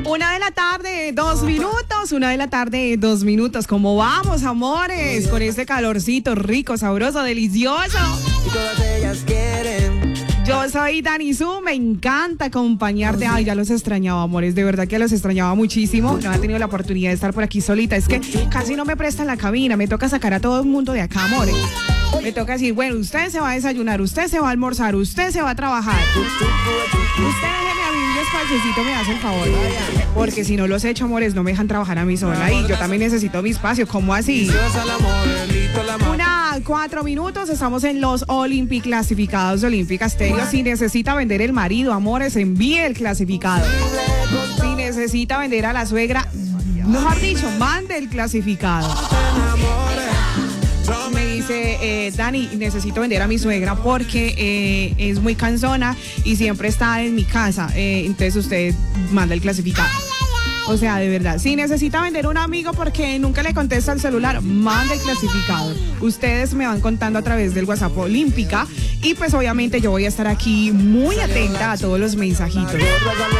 1:02 ¿Cómo vamos, amores? Con este calorcito rico, sabroso, delicioso. Y todas ellas quieren. Yo soy Dani Su, me encanta acompañarte. Ay, ya los extrañaba, amores, de verdad que los extrañaba muchísimo. No he tenido la oportunidad de estar por aquí solita. Es que casi no me prestan la cabina, me toca sacar a todo el mundo de acá, amores. Me toca decir, bueno, usted se va a desayunar, usted se va a almorzar, usted se va a trabajar. Usted déjeme a mí un despachecito, me hace el favor. Porque si no los echo, amores, no me dejan trabajar a mí sola. Y yo también necesito mi espacio, ¿cómo así? 1:04, estamos en los Olympic clasificados de Olímpica Stereo. Si necesita vender el marido, amores, envíe el clasificado. Si necesita vender a la suegra, mejor dicho, mande el clasificado. Me dice, Dani, necesito vender a mi suegra porque es muy cansona y siempre está en mi casa. Entonces usted manda el clasificado. O sea, de verdad, si necesita vender un amigo porque nunca le contesta el celular, manda el clasificado. Ustedes me van contando a través del WhatsApp Olímpica y pues obviamente yo voy a estar aquí muy atenta a todos los mensajitos.